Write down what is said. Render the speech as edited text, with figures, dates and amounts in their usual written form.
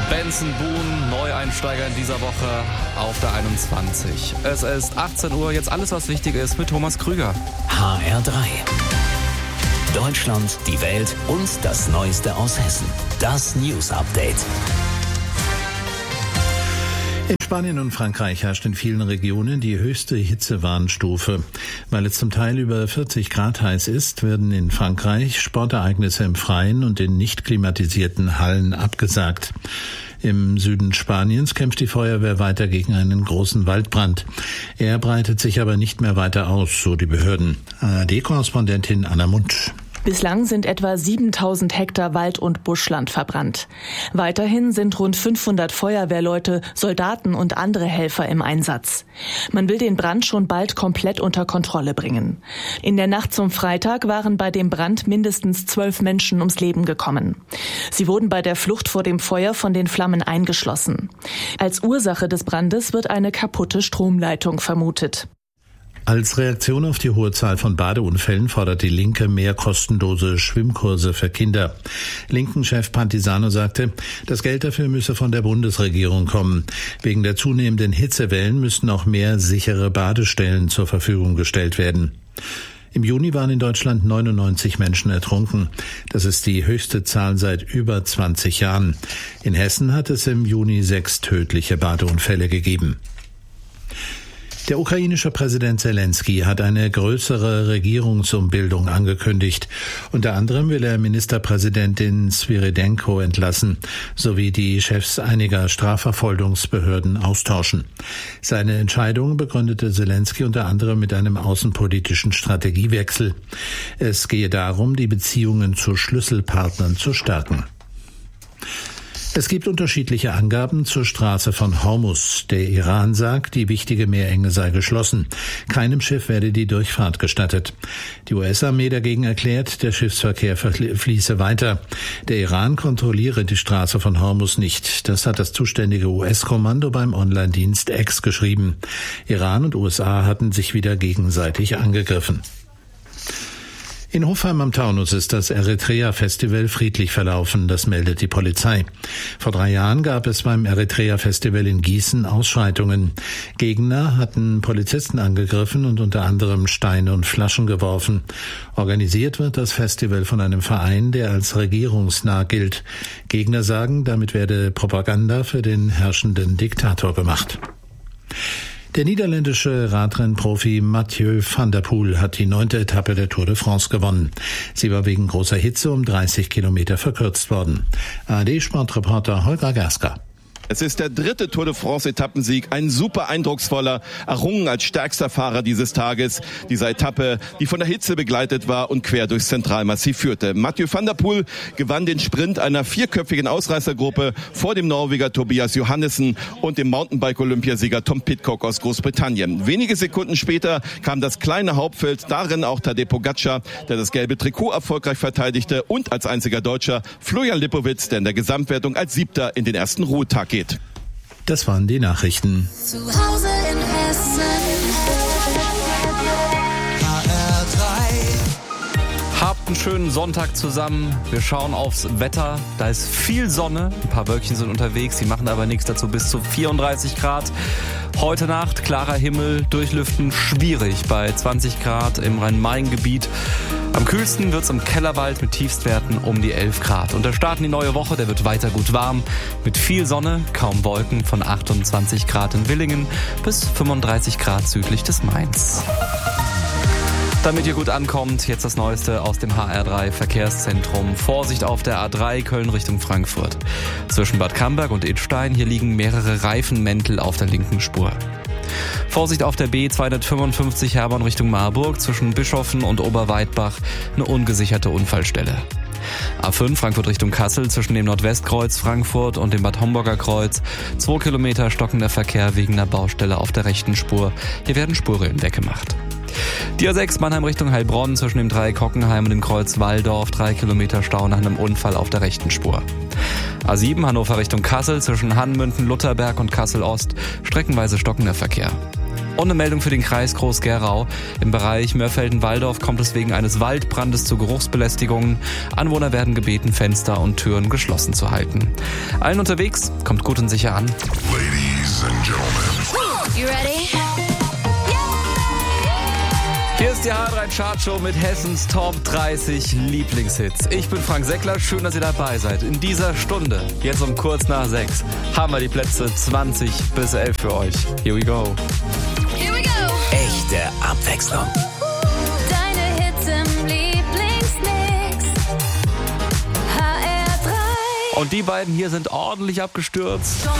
Benson Boone, Neueinsteiger in dieser Woche auf der 21. Es ist 18 Uhr, jetzt alles, was wichtig ist mit Thomas Krüger. HR3. Deutschland, die Welt und das Neueste aus Hessen. Das News Update. In Spanien und Frankreich herrscht in vielen Regionen die höchste Hitzewarnstufe. Weil es zum Teil über 40 Grad heiß ist, werden in Frankreich Sportereignisse im Freien und in nicht klimatisierten Hallen abgesagt. Im Süden Spaniens kämpft die Feuerwehr weiter gegen einen großen Waldbrand. Er breitet sich aber nicht mehr weiter aus, so die Behörden. ARD-Korrespondentin Anna Mund. Bislang sind etwa 7000 Hektar Wald- und Buschland verbrannt. Weiterhin sind rund 500 Feuerwehrleute, Soldaten und andere Helfer im Einsatz. Man will den Brand schon bald komplett unter Kontrolle bringen. In der Nacht zum Freitag waren bei dem Brand mindestens 12 Menschen ums Leben gekommen. Sie wurden bei der Flucht vor dem Feuer von den Flammen eingeschlossen. Als Ursache des Brandes wird eine kaputte Stromleitung vermutet. Als Reaktion auf die hohe Zahl von Badeunfällen fordert die Linke mehr kostenlose Schwimmkurse für Kinder. Linken-Chef Pantisano sagte, das Geld dafür müsse von der Bundesregierung kommen. Wegen der zunehmenden Hitzewellen müssten auch mehr sichere Badestellen zur Verfügung gestellt werden. Im Juni waren in Deutschland 99 Menschen ertrunken. Das ist die höchste Zahl seit über 20 Jahren. In Hessen hat es im Juni 6 tödliche Badeunfälle gegeben. Der ukrainische Präsident Zelensky hat eine größere Regierungsumbildung angekündigt. Unter anderem will er Ministerpräsidentin Svyridenko entlassen, sowie die Chefs einiger Strafverfolgungsbehörden austauschen. Seine Entscheidung begründete Zelensky unter anderem mit einem außenpolitischen Strategiewechsel. Es gehe darum, die Beziehungen zu Schlüsselpartnern zu stärken. Es gibt unterschiedliche Angaben zur Straße von Hormuz. Der Iran sagt, die wichtige Meerenge sei geschlossen. Keinem Schiff werde die Durchfahrt gestattet. Die US-Armee dagegen erklärt, der Schiffsverkehr fließe weiter. Der Iran kontrolliere die Straße von Hormuz nicht. Das hat das zuständige US-Kommando beim Online-Dienst X geschrieben. Iran und USA hatten sich wieder gegenseitig angegriffen. In Hofheim am Taunus ist das Eritrea-Festival friedlich verlaufen, das meldet die Polizei. Vor 3 Jahren gab es beim Eritrea-Festival in Gießen Ausschreitungen. Gegner hatten Polizisten angegriffen und unter anderem Steine und Flaschen geworfen. Organisiert wird das Festival von einem Verein, der als regierungsnah gilt. Gegner sagen, damit werde Propaganda für den herrschenden Diktator gemacht. Der niederländische Radrennprofi Mathieu van der Poel hat die 9. Etappe der Tour de France gewonnen. Sie war wegen großer Hitze um 30 Kilometer verkürzt worden. ARD-Sportreporter Holger Gerska. Es ist der 3. Tour de France-Etappensieg, ein super eindrucksvoller, errungen als stärkster Fahrer dieses Tages. Dieser Etappe, die von der Hitze begleitet war und quer durchs Zentralmassiv führte. Mathieu van der Poel gewann den Sprint einer 4-köpfigen Ausreißergruppe vor dem Norweger Tobias Johannessen und dem Mountainbike-Olympiasieger Tom Pidcock aus Großbritannien. Wenige Sekunden später kam das kleine Hauptfeld, darin auch Tadej Pogačar, der das gelbe Trikot erfolgreich verteidigte, und als einziger Deutscher Florian Lipowitz, der in der Gesamtwertung als 7. in den ersten Ruhetag geht. Das waren die Nachrichten. Zu Hause in Hessen. HR3. Habt einen schönen Sonntag zusammen. Wir schauen aufs Wetter. Da ist viel Sonne. Ein paar Wölkchen sind unterwegs. Die machen aber nichts dazu. Bis zu 34 Grad. Heute Nacht klarer Himmel. Durchlüften schwierig bei 20 Grad im Rhein-Main-Gebiet. Am kühlsten wird's im Kellerwald mit Tiefstwerten um die 11 Grad. Und der Start in die neue Woche, der wird weiter gut warm. Mit viel Sonne, kaum Wolken, von 28 Grad in Willingen bis 35 Grad südlich des Mains. Damit ihr gut ankommt, jetzt das Neueste aus dem HR3 Verkehrszentrum. Vorsicht auf der A3 Köln Richtung Frankfurt. Zwischen Bad Camberg und Idstein, hier liegen mehrere Reifenmäntel auf der linken Spur. Vorsicht auf der B255 Herborn Richtung Marburg, zwischen Bischoften und Oberweidbach eine ungesicherte Unfallstelle. A5 Frankfurt Richtung Kassel, zwischen dem Nordwestkreuz Frankfurt und dem Bad Homburger Kreuz 2 Kilometer stockender Verkehr wegen einer Baustelle auf der rechten Spur. Hier werden Spurrillen weggemacht. Die A6 Mannheim Richtung Heilbronn, zwischen dem Dreieck Hockenheim und dem Kreuz Walldorf 3 Kilometer Stau nach einem Unfall auf der rechten Spur. A7 Hannover Richtung Kassel, zwischen Hannmünden, Lutherberg und Kassel Ost streckenweise stockender Verkehr. Und eine Meldung für den Kreis Groß-Gerau. Im Bereich Mörfelden-Walldorf kommt es wegen eines Waldbrandes zu Geruchsbelästigungen. Anwohner werden gebeten, Fenster und Türen geschlossen zu halten. Allen unterwegs, kommt gut und sicher an. Ladies and gentlemen. You ready? Hier ist die H3 Chartshow mit Hessens Top 30 Lieblingshits. Ich bin Frank Seckler, schön, dass ihr dabei seid. In dieser Stunde, jetzt um kurz nach 6, haben wir die Plätze 20 bis 11 für euch. Here we go. Here we go. Echte Abwechslung. Deine Hits im Lieblingsmix. HR3. Und die beiden hier sind ordentlich abgestürzt.